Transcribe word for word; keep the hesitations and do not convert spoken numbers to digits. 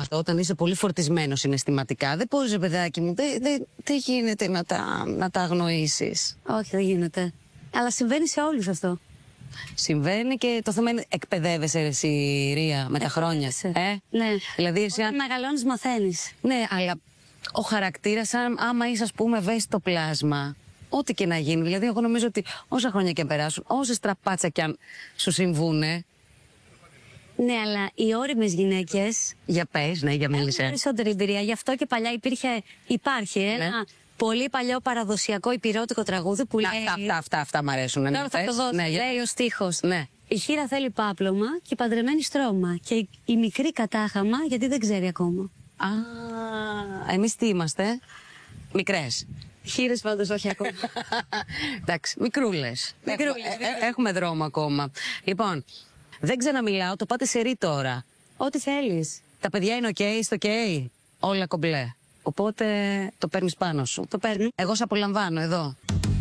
πράγματα, όταν είσαι πολύ φορτισμένο συναισθηματικά, δεν μπορείς, παιδάκι μου, δεν δε, δε γίνεται να τα, να τα αγνοήσεις. Όχι, δεν γίνεται. Αλλά συμβαίνει σε όλους αυτό. Συμβαίνει και το θέμα είναι εκπαιδεύεσαι εσύ, Ρία, με τα χρόνια. Ε? Ναι. Δηλαδή, εσύ, όταν μεγαλώνεις μαθαίνεις. Ναι, αλλά ο χαρακτήρας, άμα είσαι, ας πούμε, ευαίσθητο πλάσμα, ό,τι και να γίνει. Δηλαδή, εγώ νομίζω ότι όσα χρόνια και περάσουν, όσες τραπάτσα κι αν σου συμβούνε. Ναι, αλλά οι όριμες γυναίκες. Για πες, ναι, για μίλησε. Περισσότερη εμπειρία. Γι' αυτό και παλιά υπήρχε, υπάρχει ναι. ένα πολύ παλιό παραδοσιακό υπηρώτικο τραγούδι που να, λέει. Αυτά, αυτά, αυτά, αυτά μ' αρέσουν. Τώρα θα το δώσω. Ναι, λέει ο στίχος. Ναι. Η χήρα θέλει πάπλωμα και η παντρεμένη στρώμα. Και η, η μικρή κατάχαμα γιατί δεν ξέρει ακόμα. Α, εμείς τι είμαστε, μικρές. Χείρες πάντως όχι ακόμα. Εντάξει, μικρούλες. Μικρούλες, Έχουμε, ε, έχουμε δρόμο ακόμα. Λοιπόν, δεν ξαναμιλάω, το πάτε σε ρί τώρα. Ό,τι θέλεις. Τα παιδιά είναι ok, στο ok. Όλα κομπλέ. Οπότε το παίρνεις πάνω σου. Το παίρνω. Εγώ σε απολαμβάνω εδώ.